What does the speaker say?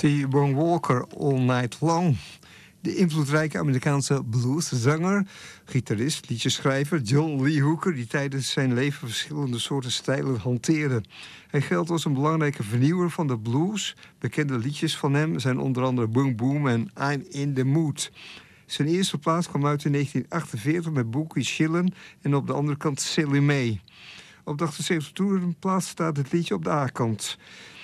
T-Bone Walker, All Night Long. De invloedrijke Amerikaanse blueszanger, gitarist, liedjeschrijver John Lee Hooker, die tijdens zijn leven verschillende soorten stijlen hanteerde. Hij geldt als een belangrijke vernieuwer van de blues. Bekende liedjes van hem zijn onder andere Boom Boom en I'm in the Mood. Zijn eerste plaats kwam uit in 1948 met Boogie Chillen en op de andere kant Silly May. Op de 78 toer plaats staat het liedje op de A-kant.